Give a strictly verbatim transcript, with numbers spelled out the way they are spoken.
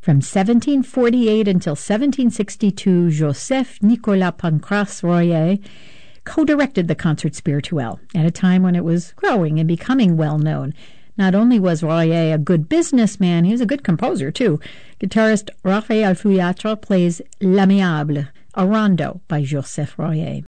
From seventeen forty-eight until seventeen sixty-two, Joseph Nicolas Pancrace Royer co-directed the Concert Spirituel at a time when it was growing and becoming well known. Not only was Royer a good businessman, he was a good composer too. Guitarist Raphael Fouillatre plays L'Amiable, a rondo by Joseph Royer.